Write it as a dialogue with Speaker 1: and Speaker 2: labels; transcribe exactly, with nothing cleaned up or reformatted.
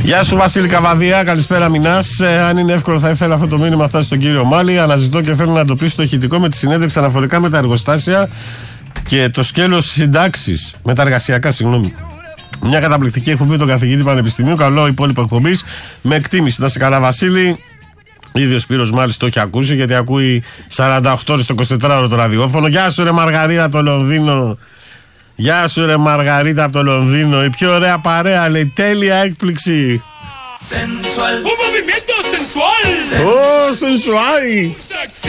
Speaker 1: Γεια σου Βασίλη Καβαδία, καλησπέρα Μινάς. Ε, αν είναι εύκολο, θα ήθελα αυτό το μήνυμα φτάσει στον κύριο Μάλι. Αναζητώ και θέλω να εντοπίσω το ηχητικό με τη συνέντευξη αναφορικά με τα εργοστάσια και το σκέλος συντάξεις. Με τα εργασιακά, συγγνώμη. Μια καταπληκτική εκπομπή τον καθηγητή Πανεπιστημίου. Καλό υπόλοιπο εκπομπής. Με εκτίμηση. Να σε καλά, Βασίλη. Ήδη ο Σπύρος μάλιστα το έχει ακούσει, γιατί ακούει σαράντα οκτώ ώρες στο εικοσιτετράωρο το ραδιόφωνο. Γεια σου ρε Μαργαρίτα από το Λονδίνο. Γεια σου ρε Μαργαρίτα από το Λονδίνο. Η πιο ωραία παρέα, λέει. Τέλεια έκπληξη.
Speaker 2: Sensual. Un movimiento sensual.
Speaker 1: Oh, sensual.